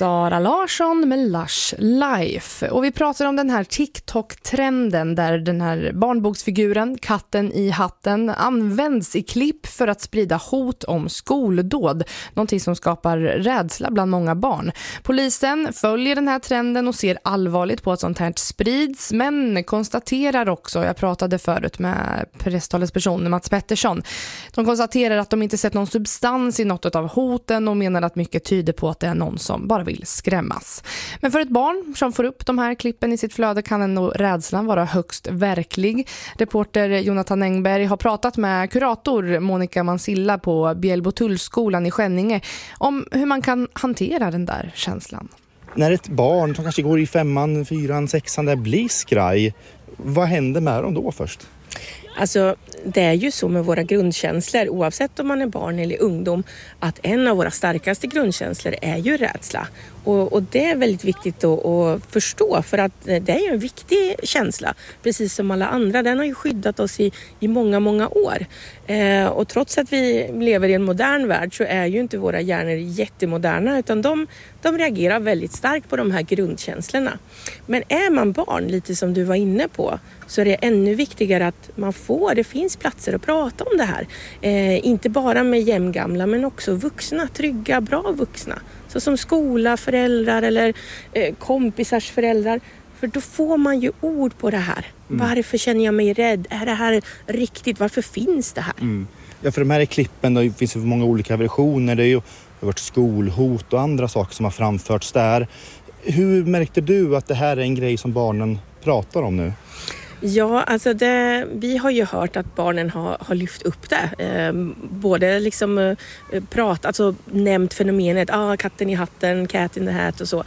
Sara Larsson med Lush Life. Och vi pratar om den här TikTok-trenden där den här barnboksfiguren, katten i hatten, används i klipp för att sprida hot om skoldåd. Någonting som skapar rädsla bland många barn. Polisen följer den här trenden och ser allvarligt på att sånt här sprids, men konstaterar också, jag pratade förut med presstalesperson Mats Pettersson, de konstaterar att de inte sett någon substans i något av hoten och menar att mycket tyder på att det är någon som bara vill skrämmas. Men för ett barn som får upp de här klippen i sitt flöde kan ändå rädslan vara högst verklig. Reporter Jonathan Engberg har pratat med kurator Monica Mansilla på Bjällbotullskolan i Skänninge om hur man kan hantera den där känslan. När ett barn som kanske går i 5:an, 4:an, 6:an där blir skraj, vad händer med dem då först? Alltså det är ju så med våra grundkänslor, oavsett om man är barn eller ungdom, att en av våra starkaste grundkänslor är ju rädsla. Och det är väldigt viktigt att förstå, för att det är ju en viktig känsla. Precis som alla andra, den har ju skyddat oss i många, många år. Och trots att vi lever i en modern värld så är ju inte våra hjärnor jättemoderna, utan de reagerar väldigt starkt på de här grundkänslorna. Men är man barn, lite som du var inne på, så är det ännu viktigare att det finns platser att prata om det här. Inte bara med jämngamla men också vuxna, trygga, bra vuxna. Så som skola, föräldrar eller kompisars föräldrar. För då får man ju ord på det här. Varför känner jag mig rädd? Är det här riktigt? Varför finns det här? Ja, för de här klippen, det finns ju många olika versioner. Det har varit skolhot och andra saker som har framförts där. Hur märkte du att det här är en grej som barnen pratar om nu? Ja, alltså vi har ju hört att barnen har lyft upp det. Både liksom alltså nämnt fenomenet, katten i hatten, cat in the hat och så.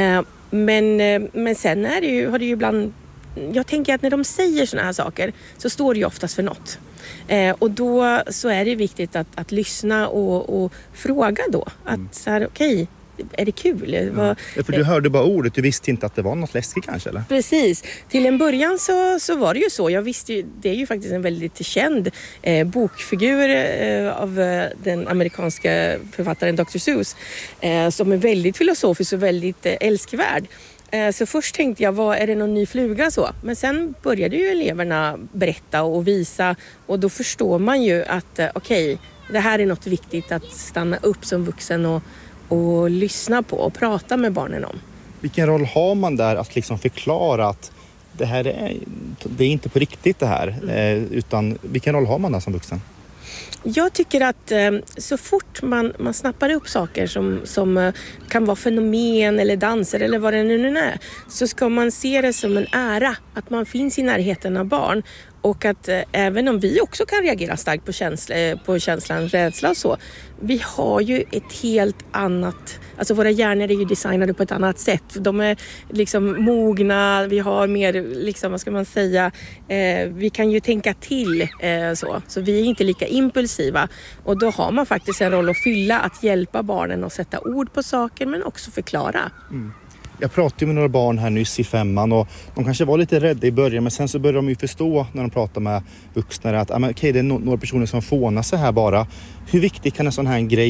Men sen har det ju ibland, jag tänker att när de säger såna här saker så står det ju oftast för något. Och då så är det viktigt att lyssna och fråga då. Att så här, okej, är det kul? Ja, för du hörde bara ordet, du visste inte att det var något läskigt kanske, eller? Precis. Till en början så var det ju så. Jag visste ju, det är ju faktiskt en väldigt känd bokfigur av den amerikanska författaren Dr. Seuss som är väldigt filosofisk och väldigt älskvärd. Så först tänkte jag, är det någon ny fluga så? Men sen började ju eleverna berätta och visa, och då förstår man ju att okej, det här är något viktigt att stanna upp som vuxen och lyssna på och prata med barnen om. Vilken roll har man där att liksom förklara att det här det är inte på riktigt det här, utan vilken roll har man där som vuxen? Jag tycker att så fort man snappar upp saker som kan vara fenomen eller danser eller vad det nu är, så ska man se det som en ära att man finns i närheten av barn. Och att även om vi också kan reagera starkt på känslan rädsla och så, vi har ju ett helt annat, alltså våra hjärnor är ju designade på ett annat sätt. De är liksom mogna, vi har mer, liksom, vad ska man säga, vi kan ju tänka till så vi är inte lika impulsiva. Och då har man faktiskt en roll att fylla, att hjälpa barnen att sätta ord på saker men också förklara. Jag pratade med några barn här nyss i 5:an och de kanske var lite rädda i början, men sen så började de ju förstå när de pratar med vuxna att okej, det är några personer som fånar sig här bara. Hur viktigt kan en sån här grej